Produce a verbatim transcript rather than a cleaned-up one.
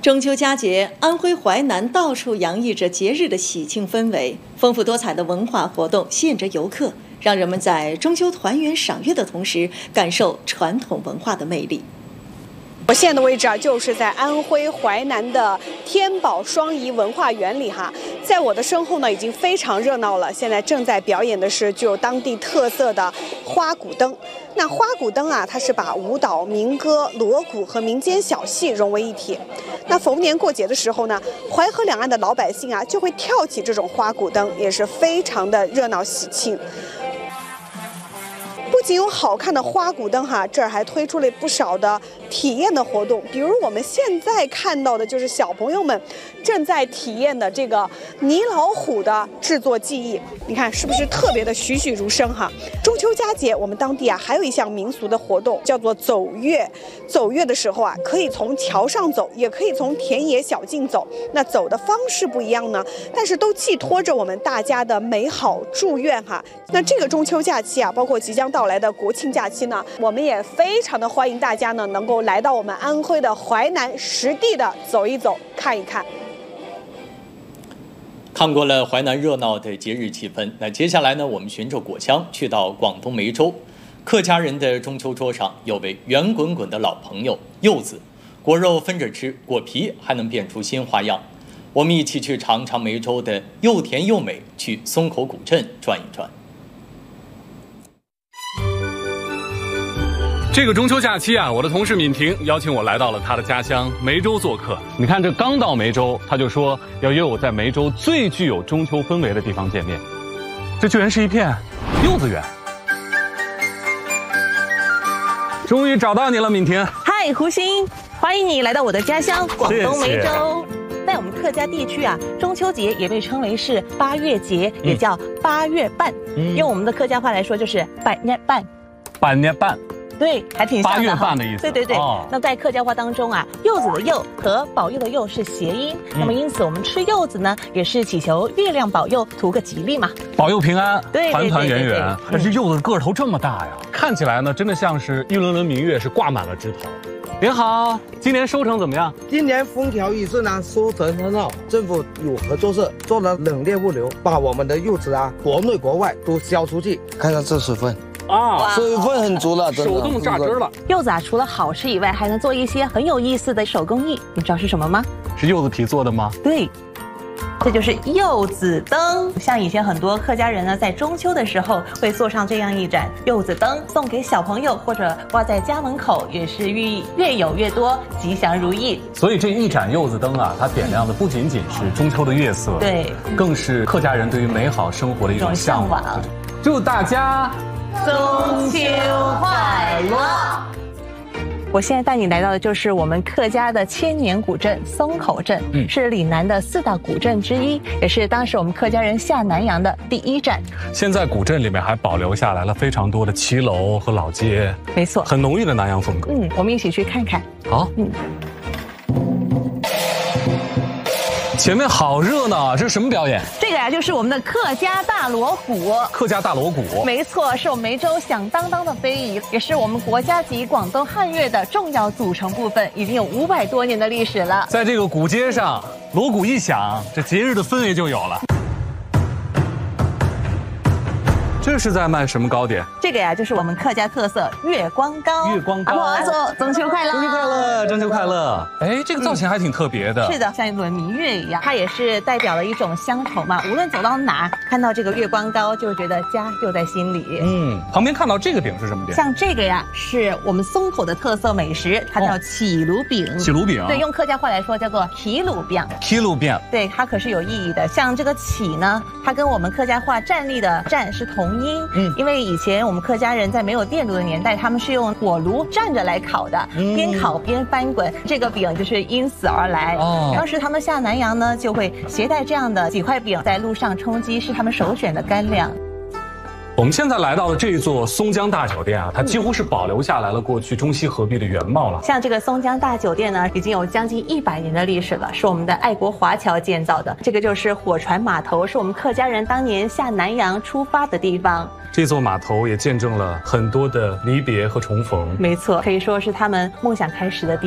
中秋佳节，安徽淮南到处洋溢着节日的喜庆氛围，丰富多彩的文化活动吸引着游客，让人们在中秋团圆赏月的同时，感受传统文化的魅力。 我现在的位置啊，就是在安徽淮南的天宝双遗文化园里哈，在我的身后呢，已经非常热闹了。现在正在表演的是具有当地特色的花鼓灯。那花鼓灯啊，它是把舞蹈、民歌、锣鼓和民间小戏融为一体。那逢年过节的时候呢，淮河两岸的老百姓啊，就会跳起这种花鼓灯，也是非常的热闹喜庆。不仅有好看的花鼓灯哈，这儿还推出了不少的体验的活动，比如我们现在看到的就是小朋友们正在体验的这个泥老虎的制作技艺，你看是不是特别的栩栩如生哈？中秋佳节，我们当地啊还有一项民俗的活动叫做走月。走月的时候啊，可以从桥上走，也可以从田野小径走。那走的方式不一样呢，但是都寄托着我们大家的美好祝愿哈。那这个中秋假期啊，包括即将到来的国庆假期呢，我们也非常的欢迎大家呢能够来到我们安徽的淮南实地的走一走、看一看。 看过了淮南热闹的节日气氛，那接下来呢，我们循着果腔去到广东梅州。客家人的中秋桌上有位圆滚滚的老朋友柚子，果肉分着吃，果皮还能变出新花样。我们一起去尝尝梅州的又甜又美，去松口古镇转一转。 这个中秋假期啊，我的同事敏婷邀请我来到了她的家乡梅州做客。你看，这刚到梅州，她就说要约我在梅州最具有中秋氛围的地方见面。这居然是一片柚子园。终于找到你了，敏婷。 嗨，胡鑫，欢迎你来到我的家乡广东梅州。 谢谢。 在我们客家地区啊，中秋节也被称为是八月节，嗯、也叫八月半。嗯、用我们的客家话来说，就是百年半。 百年半。 对，还挺像的。 八月半的意思。 对对对。 哦、 那在客家话当中啊，柚子的柚和保佑的佑是谐音，嗯、那么因此我们吃柚子呢，也是祈求月亮保佑，图个吉利嘛， 保佑平安， 对， 团团圆圆。可是柚子个头这么大呀， 嗯、 看起来呢，真的像是一轮轮明月，是挂满了枝头。您好，今年收成怎么样？ 今年风调雨顺呢，收成很好。政府有合作社做了冷链物流，把我们的柚子啊，国内国外都销出去。看看这水分。啊，水分很足了， 手动榨汁了。 柚子啊，除了好吃以外，还能做一些很有意思的手工艺。你知道是什么吗？ 是柚子皮做的吗？ 对，这就是柚子灯。像以前很多客家人呢，在中秋的时候会做上这样一盏柚子灯，送给小朋友或者挂在家门口，也是寓意越有越多，吉祥如意。 所以这一盏柚子灯啊，它点亮的不仅仅是中秋的月色， 对， 更是客家人对于美好生活的一种向往。祝大家中秋快乐！我现在带你来到的就是我们客家的千年古镇松口镇，嗯，是岭南的四大古镇之一，也是当时我们客家人下南洋的第一站。 现在古镇里面还保留下来了非常多的骑楼和老街， 没错， 很浓郁的南洋风格。 嗯，我们一起去看看。 好，嗯。前面好热闹啊！这是什么表演？ 这个呀、啊，就是我们的客家大锣鼓。 客家大锣鼓， 没错，是我们梅州响当当的非遗，也是我们国家级广东汉乐的重要组成部分，已经有五百多年的历史了。 在这个古街上，锣鼓一响，这节日的氛围就有了。这是在卖什么糕点？ 这个呀，就是我们客家特色月光糕。 月光糕， 阿婆中秋快乐！ 中秋快乐！中秋快乐！哎，这个造型还挺特别的。 嗯、是的，像一轮明月一样，它也是代表了一种乡愁嘛。无论走到哪，看到这个月光糕，就觉得家就在心里。 嗯，旁边看到这个饼是什么饼？ 像这个呀，是我们松口的特色美食，它叫起炉饼。 起炉饼， 对，用客家话来说叫做起炉饼。 起炉饼， 对，它可是有意义的。像这个起呢，它跟我们客家话站立的站是同音。嗯，因为以前我们客家人在没有电炉的年代，他们是用火炉站着来烤的，嗯、边烤边翻滚，这个饼就是因此而来。哦，当时他们下南洋呢，就会携带这样的几块饼在路上充饥，是他们首选的干粮。 我们现在来到的这座松江大酒店啊，它几乎是保留下来了过去中西合璧的原貌了。 像这个松江大酒店呢，已经有将近一百年的历史了，是我们的爱国华侨建造的。这个就是火船码头，是我们客家人当年下南洋出发的地方。 这座码头也见证了很多的离别和重逢。 没错，可以说是他们梦想开始的地方。